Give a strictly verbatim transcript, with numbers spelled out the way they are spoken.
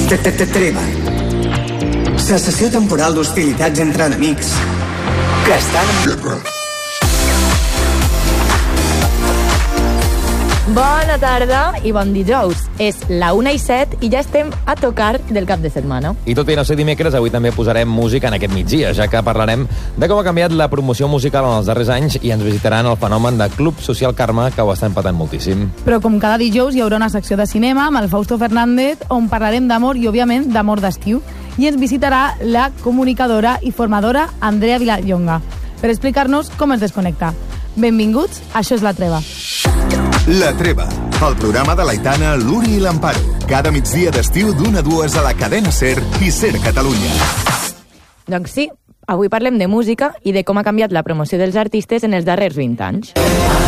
Treva. Cessació temporal d'hostilitats entre enemics que estan en guerra. Bona tarda i bon dijous. És la una i set i ja estem a tocar del cap de setmana. I tot i no ser dimecres, avui també posarem música en aquest migdia, ja que parlarem de com ha canviat la promoció musical en els darrers anys i ens visitaran el fenomen de Club Social Carme, que ho està empatant moltíssim. Però com cada dijous hi haurà una secció de cinema amb el Fausto Fernández, on parlarem d'amor i, òbviament, d'amor d'estiu. I ens visitarà la comunicadora i formadora Andrea Vilallonga per explicar-nos com es desconnecta. Benvinguts, això és La Treva. La Treva, el programa de l'Aitana, l'Uri i l'Amparo. Cada migdia d'estiu d'una a dues a la cadena SER i SER Catalunya. Doncs sí, avui parlem de música i de com ha canviat la promoció dels artistes en els darrers vint anys.